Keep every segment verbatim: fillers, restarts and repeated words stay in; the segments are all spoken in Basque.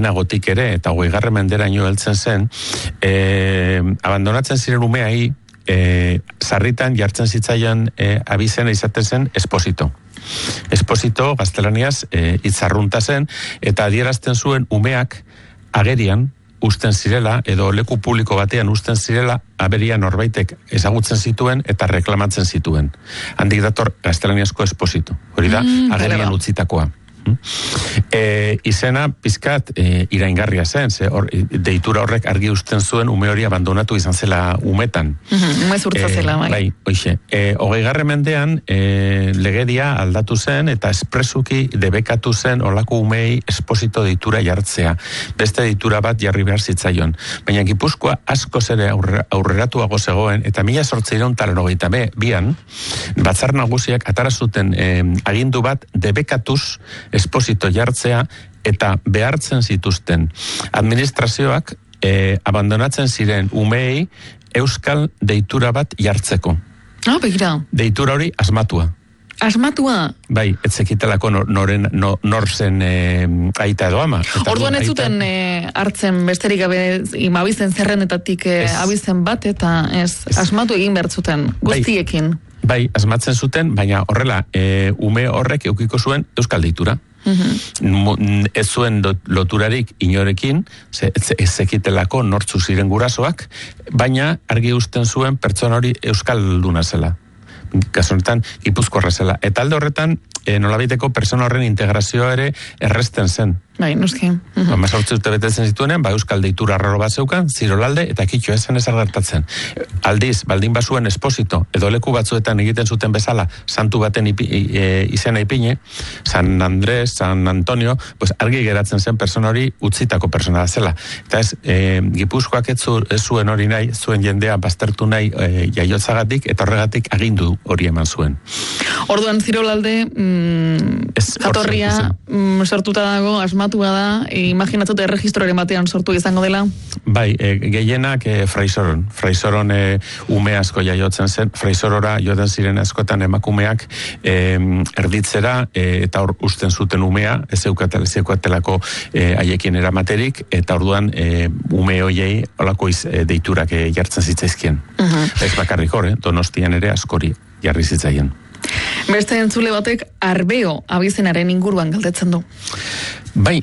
lehenagotik ere, eta hogeigarren menderaino heltzen zen, e, abandonatzen ziren umeai, e, sarritan jartzen zitzaion e, abizena izaten zen esposito. Esposito, gaztelaniaz, e, itzarrunta zen, eta adierazten zuen umeak agerian, usten zirela, edo leku publiko batean usten zirela, aberian norbaitek ezagutzen zituen eta reklamatzen zituen. Handik dator gaztelaniazko esposito. Hori da, mm, agerian utzitakoa. E, izena pizkat e, iraingarria zen, ze hor, deitura horrek argi usten zuen ume hori abandonatu izan zela umetan. Ume zurtza zela, bai. Bai, hoxe. E, hogeigarren mendean e, legedia aldatu zen eta espresuki debekatu zen olako umei esposito deitura jartzea. Beste deitura bat jarri behar zitzaion. Baina Gipuzkoa asko zere aurre, aurreratuago zegoen, eta mila zortziehun eta laurogeita bian, batzar nagusiak atara zuten e, agindu bat debekatuz esposito jartzea eta behartzen zituzten administrazioak eh, abandonatzen ziren umeei euskal deitura bat jartzeko. Ah, begira. Deitura hori asmatua. Asmatua? Bai, etzekitelako noren, no, nor zen e, aita edo ama. Orduan ez zuten e, hartzen besterik gabe abizen zerrendetatik e, abizen bat, eta ez, ez. Asmatu egin behar zuten, guztiekin. Bai, bai, asmatzen zuten, baina horrela, e, ume horrek eukiko zuen euskal deitura. Mm-hmm. Ez zuen loturarik inorekin, ez zekitelako nortzu ziren gurasoak, baina argi usten zuen pertsona hori euskalduna zela. Kasu honetan, Gipuzkoarra zela. Eta alde horretan, e, nolabiteko persona horren integrazioa ere erresten zen. Bai, noski. Uh-huh. Ba, mazortzi urte betetzen zituenen, ba, euskal deitura arraro bat zeukan, zirolalde, eta kitxo ezen ezer gertatzen. Aldiz, baldin bazuen esposito, edo leku batzuetan egiten zuten bezala, santu baten ipi, e, izena ipine, San Andres, San Antonio, pues argi geratzen zen persona hori utzitako persona da zela. Eta ez, e, Gipuzkoak ez, zu, ez zuen hori nahi, zuen jendea baztertu nahi e, jaiotzagatik, eta horregatik agindu hori eman zuen. Orduan, zirolalde, mm, ez, jatorria, mm, sortuta dago, asmatua da, e, imaginatzute erregistroren batean sortu izango dela? Bai, e, gehienak e, fraisoron. Fraisoron e, ume asko jaiotzen zen, fraisorora joden ziren askotan emakumeak e, erditzera, e, eta hor usten zuten umea, ez eukatelako e, haiekin eramaterik, eta orduan e, ume hoiei olako iz, e, deiturak e, jartzen zitzaizkien. Uh-huh. Ez bakarrik hor, eh? Donostian ere askori jarri zitzaien. Beste entzule batek arbeo abizenaren inguruan galdetzen du. Bai,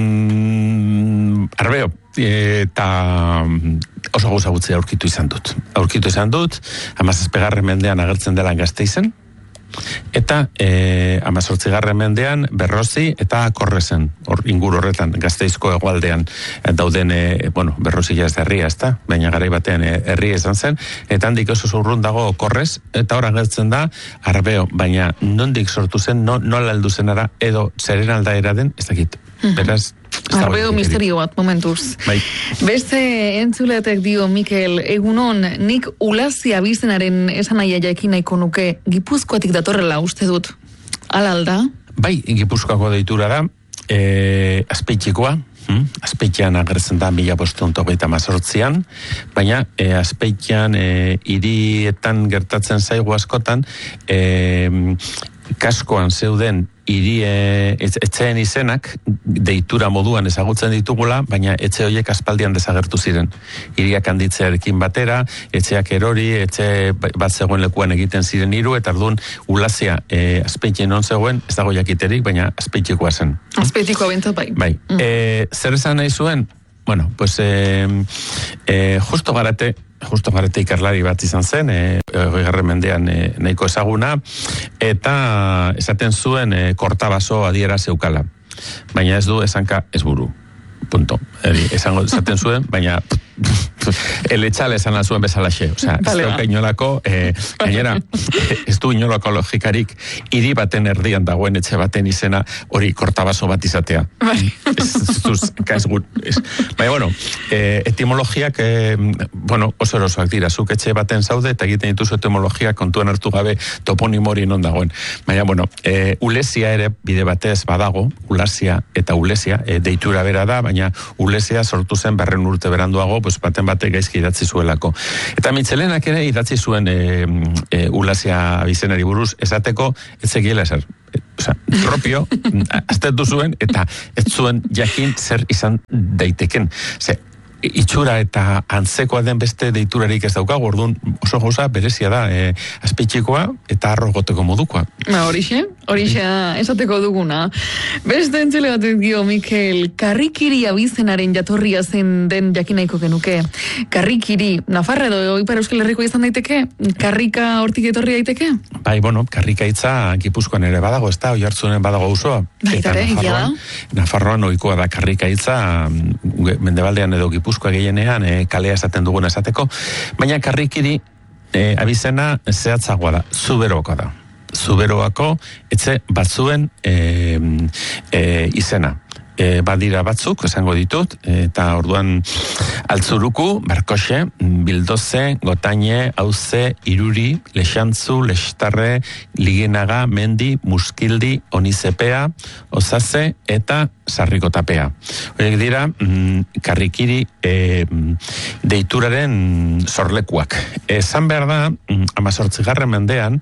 mm, arbeo, eta oso gauza gutzi aurkitu izan dut. Aurkitu izan dut, hamazazpigarren mendean agertzen dela Gasteizen, eta e, hamazortzigarren mendean Berrozi eta Korrezen, hor inguru horretan Gasteizko hegoaldean dauden, e, bueno, Berrozi ja ez da herria, ez da, baina garai batean e, herria izan zen, eta handik oso zurrun dago Korrez, eta hor agertzen da arbeo, baina nondik sortu zen, no, nola heldu zenara, edo zeren aldaera den, ez dakit. Beraz, arbeo misterio bat, momentuz. Bai. Beste entzuleatek dio, Mikel, egunon, nik ulazia bizenaren esan nahi jakin nahiko nuke, Gipuzkoatik datorrela uste dut. Ala alda? Bai, Gipuzkoako deitura da, e, azpeitxikoa, hmm? Azpeitxean agertzen da mila bostehun eta hogeita hamazortzian, baina e, azpeitxean e, hirietan gertatzen zaigu askotan, e, kaskoan zeuden hiri etxeen izenak deitura moduan ezagutzen ditugula, baina etxe horiek aspaldian desagertu ziren. Hiriak handitzearekin batera, etxeak erori, etxe bat zegoen lekuan egiten ziren hiru, eta orduan ulazia e, azpeitien non zegoen, ez dago jakiterik, baina azpeitikoa zen. Azpeitikoa bentzat bai. Bai. Mm. E, zer esan nahi zuen? Bueno, pues e, e, justo garate, justo garate ikerlari bat izan zen, e, egoigarren mendean e, nahiko ezaguna, eta esaten zuen e, kortabaso adiera zeukala. Baina ez du esanka ez buru. Punto. Eri, esango esaten zuen, baina eletxale esan zuen bezalaxe. Osea, ez dauka inolako, eh, gainera, ez du inolako logikarik hiri baten erdian dagoen etxe baten izena hori kortabaso bat izatea. Bai. Ez duz, ez gut. Baina, bueno, eh, etimologiak, eh, bueno, oso erosoak dira. Zuk etxe baten zaude eta egiten dituzu etimologiak kontuan hartu gabe toponimori non dagoen. Baina, bueno, eh, ulesia ere bide batez badago, ulazia eta ulesia, eh, deitura bera da, baina ulesia sortu zen berren urte beranduago, pues baten batek gaizki idatzi zuelako. Eta Mitxelenak ere idatzi zuen e, e, ulazia bizenari buruz esateko ez zekiela ezer. Osa, propio, aztertu zuen, eta ez zuen jakin zer izan daiteken. Ze, itxura eta antzekoa den beste deiturarik ez daukagu, orduan oso gauza berezia da, e, azpitxikoa eta arro goteko modukoa. Ba, horixe, horixe esateko duguna. Beste entzule batek dio, Mikel, karrikiri abizenaren jatorria zen den jakinaiko genuke. Karrikiri, Nafarra edo Ipar Euskal Herriko izan daiteke? Karrika hortik etorri daiteke? Bai, bueno, karrika hitza Gipuzkoan ere badago, ez da, Oiartzunen badago auzoa. Baitare, egia da? Nafarroan ohikoa da karrika hitza, mendebaldean edo Gipuzkoa gehienean e, kalea esaten dugun esateko, baina karrikiri e, abizena zehatzagoa da, zuberoako da. Zuberoako etxe batzuen e, e, izena. E, badira batzuk, esango ditut, eta orduan Altzuruku, Barkoxe, Bildoze, Gotaine, Auze, Iruri, Lexantzu, Lextarre, Ligenaga, Mendi, Muskildi, Onizepea, Ozaze eta Sarrikotapea. Horiek dira, mm, karrikiri e, deituraren sorlekuak. Esan behar da, amazortzigarren mendean,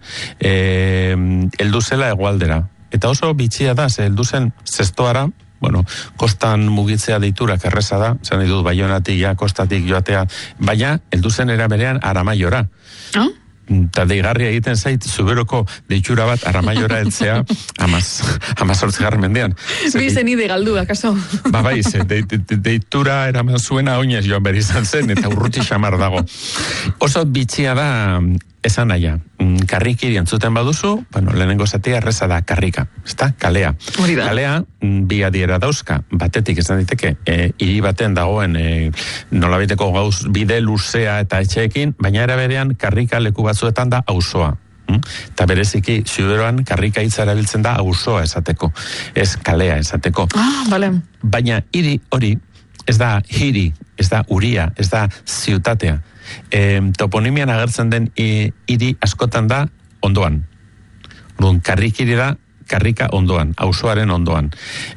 e, heldu zela hegoaldera. Eta oso bitxia da, ze heldu zen zestoara, bueno, kostan mugitzea deiturak erreza da, zan ditut Baionatik, ja, kostatik joatea, baina, heldu zen era berean Aramaiora. Oh? Eta deigarria egiten zait, zuberoko deitura bat Aramaiora heltzea amaz, amazortzigarren mendean. Bizen ide galdu, akaso? Ba bai, ze, de, de, de, deitura eraman zuena oinez joan behar izan zen, eta urruti xamar dago. Oso bitxia da, esan naia, karrikiri entzuten baduzu, bueno, lehenengo zatia erreza da karrika, ezta? Kalea. Hori da. Kalea, bi adiera dauzka, batetik esan diteke, e, hiri baten dagoen, e, nolabiteko gauz bide luzea eta etxeekin, baina era berean karrika leku batzuetan da auzoa. Eta bereziki, zuberoan karrika hitza erabiltzen da auzoa esateko, ez kalea esateko. Ah, bale. Baina hiri hori, ez da hiri, ez da uria, ez da ziutatea. E, toponimian agertzen den hiri askotan da ondoan. Orduan, karrikiri da karrika ondoan, auzoaren ondoan.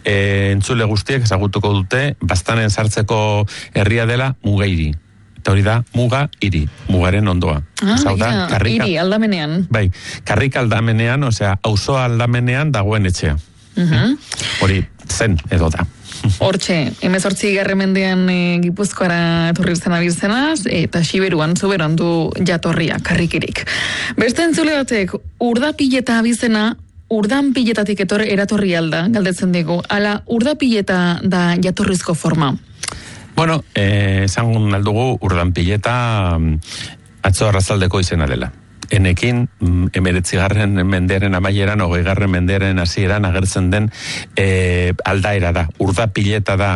E, entzule guztiek ezagutuko dute, Baztanen sartzeko herria dela Mugairi. Eta hori da, muga, hiri, mugaren ondoa. Ah, Osa, da, ja, karrika, hiri, aldamenean. Bai, karrika aldamenean, osea, auzoa aldamenean dagoen etxea. Uh-huh. Hori, zen edo da. Hortxe, hemezortzi garren mendean e, Gipuzkoara etorri zen abizenaz, eta Siberuan, zuberuan du jatorria, karrikirik. Beste entzule batek, urdapileta abizena, urdan piletatik etor eratorri alda, galdetzen dugu. Ala, urdapileta da jatorrizko forma? Bueno, eh, esan aldugu urdan pileta atzo arrazaldeko izena dela. Enekin, emeretzigarren mendearen amaieran, hogeigarren mendearen hasieran agertzen den e, aldaera da. Urda pileta da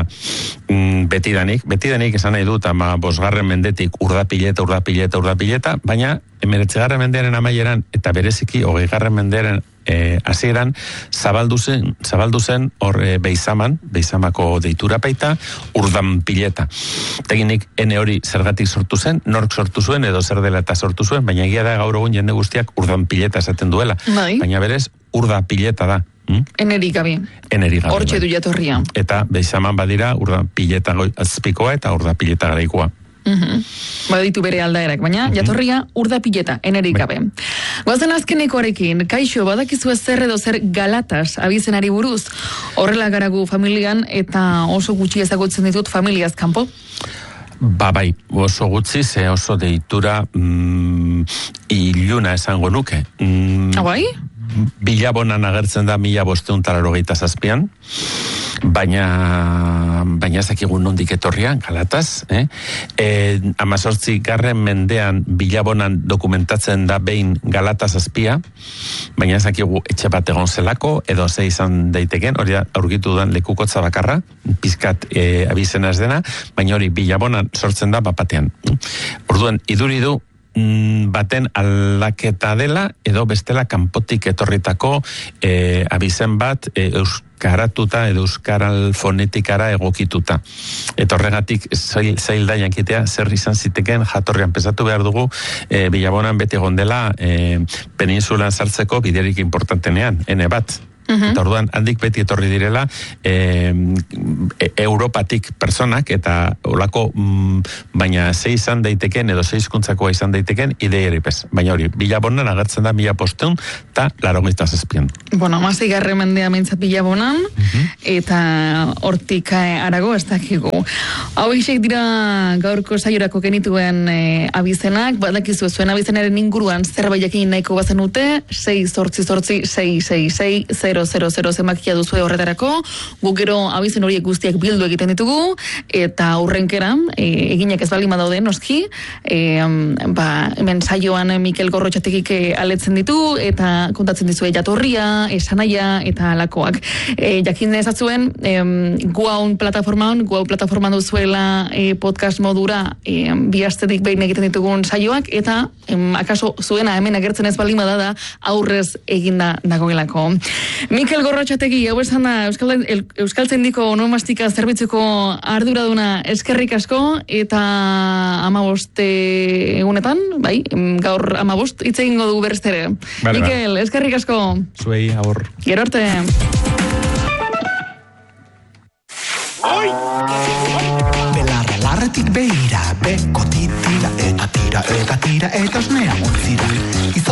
mm, betidanik, betidanik esan nahi dut, ama bosgarren mendetik urda pileta, urda pileta, urda pileta, baina emeretzigarren mendearen amaieran eta bereziki hogeigarren mendearen e, hasieran zabaldu zen, zabaldu zen hor e, beizaman, beizamako deitura baita, urdan pileta. Teginik ene hori zergatik sortu zen, nork sortu zuen edo zer dela eta sortu zuen, baina egia da gaur egun jende guztiak urdan pileta esaten duela. Bai. Baina berez, urda pileta da. Hmm? Enerik gabe. Enerik gabe. Hortxe du jatorria. Eta beizaman badira urda pileta azpikoa eta urda pileta garaikoa. Uh-huh. Baditu bere aldaerak, baina uh-huh. jatorria urda pileta, enerik gabe. Goazen azkenekoarekin, kaixo, badakizu zer edo zer Galatas abizenari buruz, horrela garagu familian eta oso gutxi ezagutzen ditut familiaz kanpo? Ba bai, oso gutxi, ze oso deitura mm, iluna esango nuke. Mm, bai? Bilabonan agertzen da mila bosteun talarogeita zazpian, baina baina ezakigun nondik etorrian, Galataz, eh? E, amazortzi garren mendean Bilabonan dokumentatzen da behin Galata zazpia, baina ezakigu etxe bat egon zelako, edo ze izan daiteken, hori da aurkitu dudan lekukotza bakarra, pizkat e, abizena ez dena, baina hori Bilabonan sortzen da bapatean. Orduan, iduri du, baten aldaketa dela edo bestela kanpotik etorritako e, abizen bat e, euskaratuta edo euskaral fonetikara egokituta. Eta horregatik zail, zail da jankitea zer izan ziteken jatorrian pesatu behar dugu e, Bilabonan beti gondela e, peninsulan sartzeko biderik importantenean, ene bat. Uh-huh. Eta orduan, handik beti etorri direla e, e, Europatik personak, eta olako, mm, baina zei izan daiteken, edo zei hizkuntzakoa izan daiteken, idei eripez. Baina hori, bilabonan agertzen da mila posteun, eta larogeita zazpian. Bueno, mazik garre mendea mintzat bilabonan, uh-huh. eta hortik arago ez dakigu. Hau isek dira gaurko saiorako genituen e, abizenak, badakizu zuen abizenaren inguruan zerbait jakin nahiko bazenute, sei zortzi zortzi sei sei sei zero zero zero zemakia duzue horretarako, guk gero abizen horiek guztiak bildu egiten ditugu, eta aurrenkeran, e, eginak ez baldin badaude noski, e, ba, hemen saioan Mikel Gorrotxategik aletzen ditu, eta kontatzen dizue jatorria, esanaia, eta alakoak. E, jakin ezatzuen, e, guaun plataformaan, guaun plataformaan duzuela e, podcast modura e, bi astetik behin egiten ditugun saioak, eta em, akaso zuena hemen agertzen ez baldin badada aurrez eginda dagoelako. Mikel Gorrotxategi, hau esan da Euskal, Euskaltzendiko onomastika zerbitzuko arduraduna eskerrik asko, eta amabost egunetan, bai, gaur amabost hitz egingo dugu berriz ere. Vale, Mikel, ba. Eskerrik asko. Zuei, agur. Gero arte. Belarra larretik beira, beko titira, eta tira, eta tira, eta osnea montzira.